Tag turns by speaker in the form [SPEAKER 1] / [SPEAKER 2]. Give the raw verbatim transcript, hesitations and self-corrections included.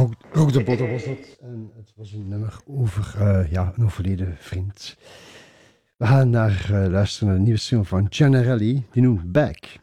[SPEAKER 1] Rock, Rock de Botter was dat. En het was een nummer over uh, ja, een overleden vriend. We gaan naar uh, luisteren naar de nieuwe single van Gianarelli, die noemt Back.